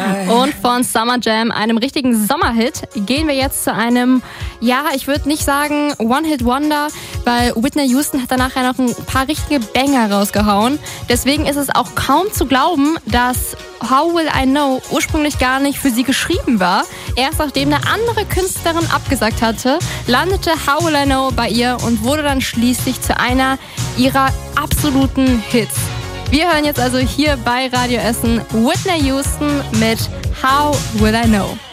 Und von Summer Jam, einem richtigen Sommerhit, gehen wir jetzt zu einem, ja, ich würde nicht sagen One-Hit-Wonder, weil Whitney Houston hat danach ja noch ein paar richtige Banger rausgehauen. Deswegen ist es auch kaum zu glauben, dass How Will I Know ursprünglich gar nicht für sie geschrieben war. Erst nachdem eine andere Künstlerin abgesagt hatte, landete How Will I Know bei ihr und wurde dann schließlich zu einer ihrer absoluten Hits. Wir hören jetzt also hier bei Radio Essen Whitney Houston mit How Will I Know.